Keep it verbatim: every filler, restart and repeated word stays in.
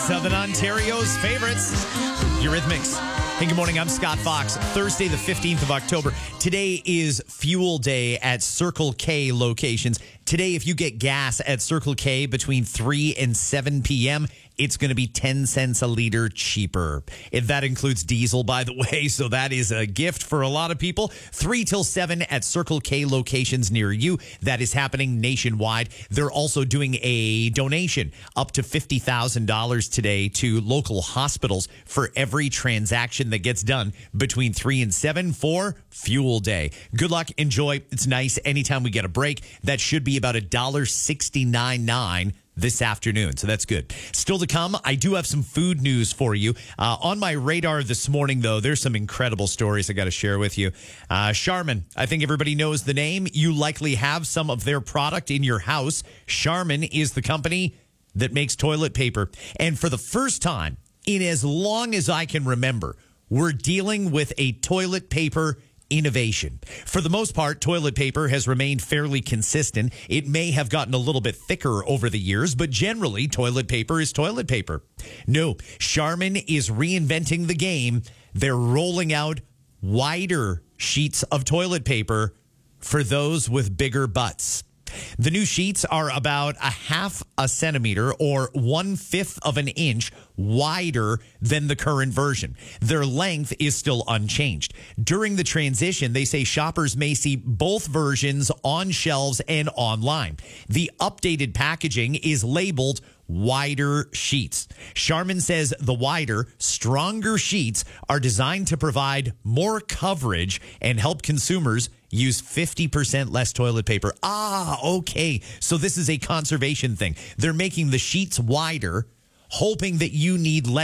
Southern Ontario's favorites, Eurythmics. Hey, good morning. I'm Scott Fox. Thursday, the fifteenth of October. Today is Fuel Day at Circle K locations. Today, if you get gas at Circle K between three and seven p.m., it's going to be ten cents a liter cheaper. If that includes diesel, by the way, so that is a gift for a lot of people. three till seven at Circle K locations near you. That is happening nationwide. They're also doing a donation up to fifty thousand dollars today to local hospitals for every transaction that gets done between three and seven for Fuel Day. Good luck. Enjoy. It's nice. Anytime we get a break, that should be about one dollar sixty-nine nine this afternoon. So that's good. Still to come, I do have some food news for you. Uh, on my radar this morning, though, there's some incredible stories I got to share with you. Uh, Charmin, I think everybody knows the name. You likely have some of their product in your house. Charmin is the company that makes toilet paper. And for the first time in as long as I can remember, we're dealing with a toilet paper innovation. For the most part, toilet paper has remained fairly consistent. It may have gotten a little bit thicker over the years, but generally, toilet paper is toilet paper. No, Charmin is reinventing the game. They're rolling out wider sheets of toilet paper for those with bigger butts. The new sheets are about a half a centimeter or one-fifth of an inch wider than the current version. Their length is still unchanged. During the transition, they say shoppers may see both versions on shelves and online. The updated packaging is labeled wider sheets. Charmin says the wider, stronger sheets are designed to provide more coverage and help consumers use fifty percent less toilet paper. Ah, okay. So this is a conservation thing. They're making the sheets wider, hoping that you need less